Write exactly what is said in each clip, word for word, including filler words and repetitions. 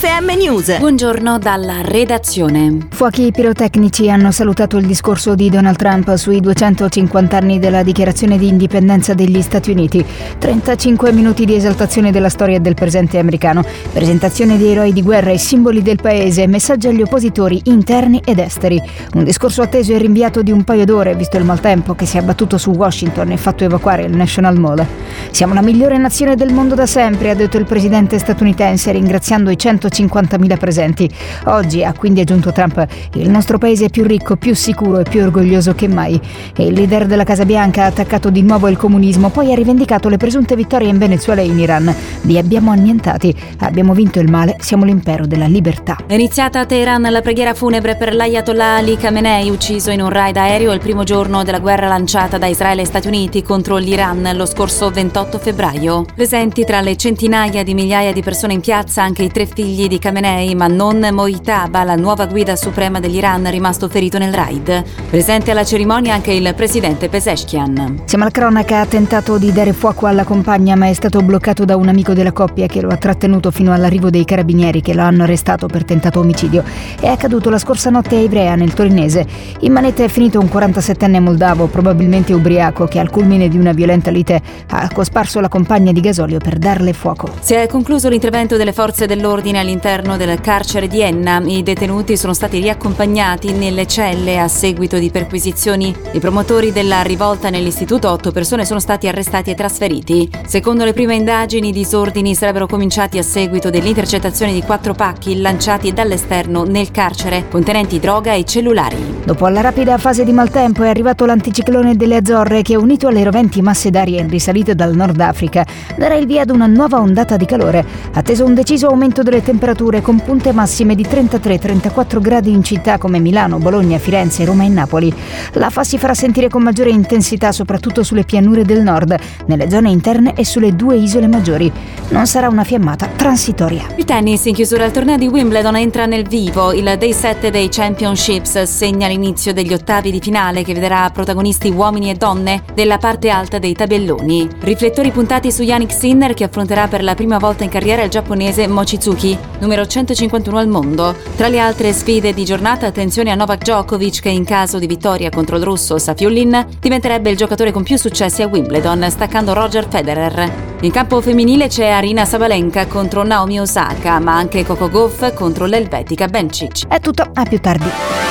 F M News. Buongiorno dalla redazione. Fuochi pirotecnici hanno salutato il discorso di Donald Trump sui duecentocinquanta anni della dichiarazione di indipendenza degli Stati Uniti. trentacinque minuti di esaltazione della storia e del presente americano, presentazione di eroi di guerra e simboli del paese, messaggi agli oppositori interni ed esteri. Un discorso atteso e rinviato di un paio d'ore, visto il maltempo che si è abbattuto su Washington e fatto evacuare il National Mall. Siamo la migliore nazione del mondo da sempre, ha detto il presidente statunitense, ringraziando i centocinquantamila presenti. Oggi, ha quindi aggiunto Trump, il nostro paese è più ricco, più sicuro e più orgoglioso che mai. E il leader della Casa Bianca ha attaccato di nuovo il comunismo, poi ha rivendicato le presunte vittorie in Venezuela e in Iran. Vi abbiamo annientati, abbiamo vinto il male, siamo l'impero della libertà. È iniziata a Teheran la preghiera funebre per l'Ayatollah Ali Khamenei, ucciso in un raid aereo il primo giorno della guerra lanciata da Israele e Stati Uniti contro l'Iran lo scorso ventotto febbraio. Presenti tra le centinaia di migliaia di persone in piazza anche i tre figli di Khamenei, ma non Mojtaba, la nuova guida suprema dell'Iran, rimasto ferito nel raid. Presente alla cerimonia anche il presidente Pezeshkian. Siamo alla cronaca, ha tentato di dare fuoco alla compagna ma è stato bloccato da un amico della coppia che lo ha trattenuto fino all'arrivo dei carabinieri che lo hanno arrestato per tentato omicidio. È accaduto la scorsa notte a Ivrea, nel torinese. In manetta è finito un quarantasettenne moldavo, probabilmente ubriaco, che al culmine di una violenta lite ha cosparso la compagna di gasolio per darle fuoco. Si è concluso l'intervento delle forze dell'ordine all'interno del carcere di Enna. I detenuti sono stati riaccompagnati nelle celle a seguito di perquisizioni. I promotori della rivolta nell'istituto, otto persone sono stati arrestati e trasferiti. Secondo le prime indagini, i disordini sarebbero cominciati a seguito dell'intercettazione di quattro pacchi lanciati dall'esterno nel carcere, contenenti droga e cellulari. Dopo la rapida fase di maltempo è arrivato l'anticiclone delle Azzorre che, unito alle roventi masse d'aria in risalita dal Nord Africa, darà il via ad una nuova ondata di calore. Atteso un deciso aumento delle temperature con punte massime di trentatré trentaquattro gradi in città come Milano, Bologna, Firenze, Roma e Napoli. L'afa si farà sentire con maggiore intensità soprattutto sulle pianure del nord, nelle zone interne e sulle due isole maggiori. Non sarà una fiammata transitoria. Il tennis in chiusura al torneo di Wimbledon entra nel vivo. Il day sette dei Championships segna l'inizio degli ottavi di finale che vedrà protagonisti uomini e donne della parte alta dei tabelloni. Riflettori puntati su Jannik Sinner che affronterà per la prima volta in carriera il giapponese Mochizuki, numero centocinquantuno al mondo. Tra le altre sfide di giornata, attenzione a Novak Djokovic che in caso di vittoria contro il russo Safiullin diventerebbe il giocatore con più successi a Wimbledon, staccando Roger Federer. In campo femminile c'è Aryna Sabalenka contro Naomi Osaka, ma anche Coco Gauff contro l'elvetica Bencic. È tutto, a più tardi.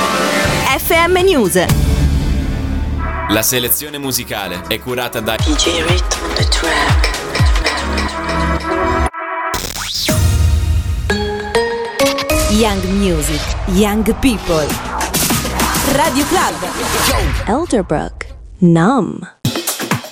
F M News. La selezione musicale è curata da D J Rit on the track. Young Music, Young People. Radio Club. Elderbrook, Numb.